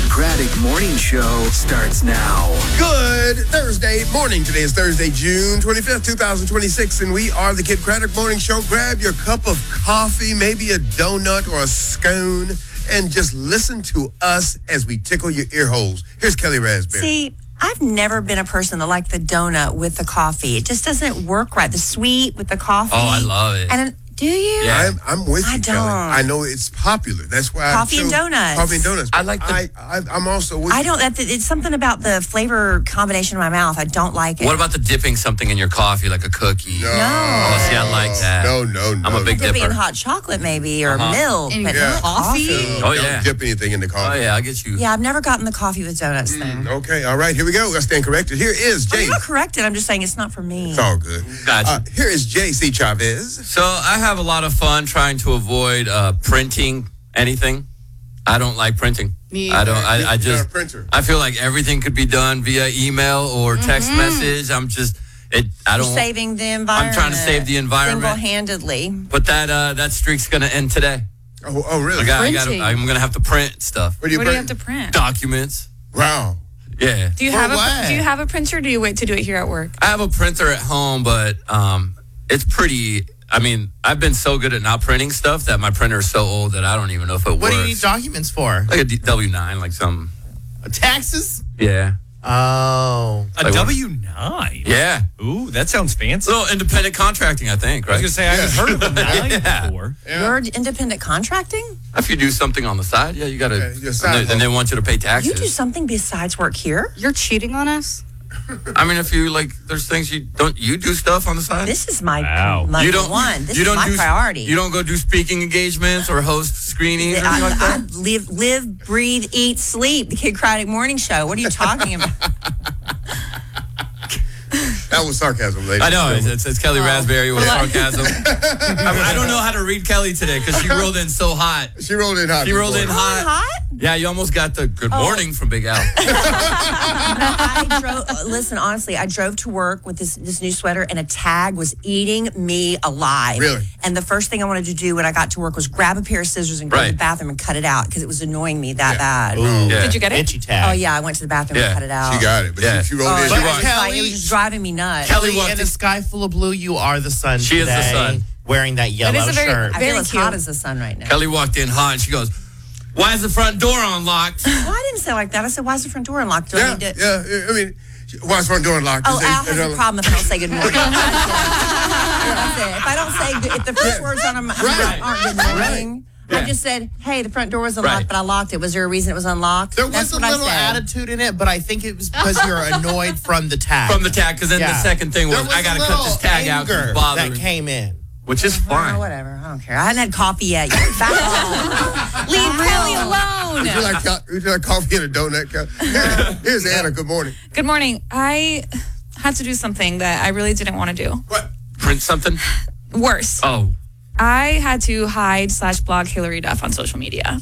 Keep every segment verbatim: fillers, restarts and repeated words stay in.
Craddock Morning Show starts now. Good Thursday morning. Today is Thursday, June twenty-fifth, twenty twenty-six, and we are the Kid Craddock Morning Show. Grab your cup of coffee, maybe a donut or a scone, and just listen to us as we tickle your ear holes. Here's Kelly Raspberry. See, I've never been a person that liked the donut with the coffee. It just doesn't work right. The sweet with the coffee. Oh, I love it. And do you? Yeah. I'm, I'm with I you, Kelly. don't. I know it's popular. That's why Coffee I and chose donuts. Coffee and donuts. I like the- I, I, I'm also with I you. don't. That it's something about the flavor combination in my mouth. I don't like it. What about the dipping something in your coffee, like a cookie? No. Oh, see, I like that. No, no, no. I'm a big Dipping in dipper. hot chocolate, maybe, or Uh-huh. milk, In but Yeah. not coffee. Oh, Don't yeah. dip anything in the coffee. Oh, yeah, I get you. Yeah, I've never gotten the coffee with donuts thing. Okay, all right, here we go. Let's stand corrected. Here is I'm Jay. not corrected. I'm just saying it's not for me. It's all good. Gotcha. Uh, here is J C Chavez. So I have a lot of fun trying to avoid uh, printing anything. I don't like printing. Me I don't. You're I, I not just. a printer. I feel like everything could be done via email or text message. I'm just. It. I You're don't. saving the environment. I'm trying to save the environment. Single-handedly. But that uh, that streak's gonna end today. Oh, oh really? I got. I got. Printing. I'm gonna have to print stuff. What do you What do you print? have to print? Documents. Wow. Yeah. Do you For have what? a Do you have a printer? Or do you wait to do it here at work? I have a printer at home, but um, it's pretty. I mean, I've been so good at not printing stuff that my printer is so old that I don't even know if it What works. do you need documents for? Like a D- W nine, like some. Taxes? Yeah. Oh. A Like W nine? Yeah. Ooh, that sounds fancy. Little independent contracting, I think, I was right? going to say, I haven't heard of a nine Yeah. before. You're independent contracting? If you do something on the side, yeah, you got to. Yeah, your side and, they- and they want you to pay taxes. You do something besides work here? You're cheating on us? I mean, if you like, there's things you don't. You do stuff on the side. This is my Wow. number you don't. one. This you is don't my do, priority. You don't go do speaking engagements or host screenings or I, anything like I that. live, live, breathe, eat, sleep. The Kid Craddock Morning Show. What are you talking about? That was sarcasm, ladies. I know and it's, gentlemen. it's, it's Kelly Raspberry with sarcasm. I, mean, I don't know how to read Kelly today because she rolled in so hot. She rolled in hot. She this rolled in morning. hot. Hot? Yeah, you almost got the good morning from Big Al. I drove. uh, Listen, honestly, I drove to work with this this new sweater, and a tag was eating me alive. Really? And the first thing I wanted to do when I got to work was grab a pair of scissors and go to Right. the bathroom and cut it out because it was annoying me that Yeah. bad. Ooh. Yeah. Did you get it? Itchy tag. Oh yeah, I went to the bathroom Yeah. and cut it out. She got it, but Yeah. she, she rolled Oh, in. it, She was rocked. like- Kelly- it was just driving me nuts. Kelly Kelly, walked in in- a sky full of blue, you are the sun She is today. the sun. Wearing that yellow That is a very- shirt. I very feel as cute. hot as the sun right now. Kelly walked in hot and she goes, "Why is the front door unlocked?" Well, I didn't say like that. I said, "Why is the front door unlocked?" Do I Yeah, need to- yeah. I mean, why is front door locked? Oh, Is Al they- has a problem if I don't say good morning. That's it. If I don't say good, if the first words on them Right. aren't good morning, I Yeah. just said, "Hey, the front door was unlocked, Right. but I locked it. Was there a reason it was unlocked?" There That's was a what little I said. attitude in it, but I think it was because you're annoyed from the tag. From the tag, because then the Yeah. second thing was, There was I got to a cut this little tag out because anger it's bothering that me. came in. Which is Oh, fine. whatever. I don't care. I hadn't had coffee yet. You back off. Leave Kelly Would you alone. like, co- would you like coffee and a donut? Kelly? Here- Here's Anna. Good morning. Good morning. I had to do something that I really didn't want to do. What? Print something? Worse. Oh. I had to hide slash blog Hillary Duff on social media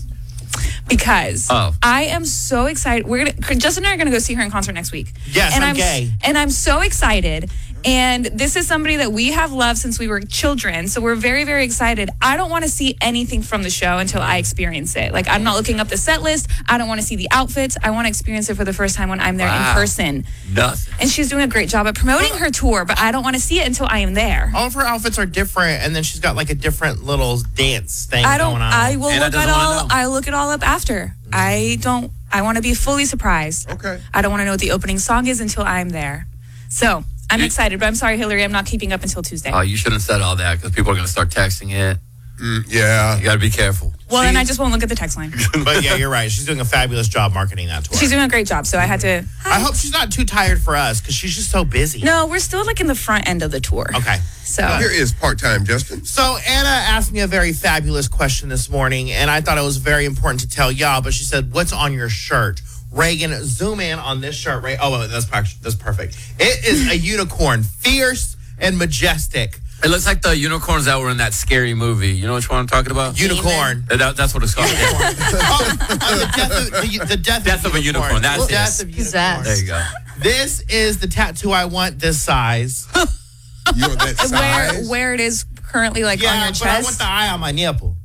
because Oh. I am so excited. We're gonna Justin and I are gonna go see her in concert next week. Yes, and I'm gay. And I'm so excited. And this is somebody that we have loved since we were children. So we're very, very excited. I don't want to see anything from the show until I experience it. Like, I'm not looking up the set list. I don't want to see the outfits. I want to experience it for the first time when I'm there Wow. in person. Nothing. And she's doing a great job at promoting her tour, but I don't want to see it until I am there. All of her outfits are different, and then she's got like a different little dance thing I don't. going on. I will Anna look doesn't at wanna all. know. I look it all up after. I don't. I want to be fully surprised. Okay. I don't want to know what the opening song is until I'm there. So I'm You- excited, but I'm sorry, Hillary. I'm not keeping up until Tuesday. Oh, you shouldn't have said all that because people are going to start texting it. Mm, yeah. You got to be careful. well, then I just won't look at the text line. But yeah, you're right. She's doing a fabulous job marketing that tour. She's doing a great job, so I had to. I hope she's not too tired for us because she's just so busy. No, we're still like in the front end of the tour. Okay. So Here is part-time Justin. So Anna asked me a very fabulous question this morning, and I thought it was very important to tell y'all. But she said, "What's on your shirt?" Reagan, zoom in on this shirt. Right? Oh, that's actually, that's perfect. It is a unicorn, fierce and majestic. It looks like the unicorns that were in that scary movie. You know which one I'm talking about? Unicorn. Uh, That, that's what it's called. oh, uh, the death of, the, the death Death of a unicorn, that's the it. death of Who's unicorn. that? There you go. This is the tattoo I want this size. You're that where size. where it is currently, like yeah, on your but I want chest. the eye on my nipple.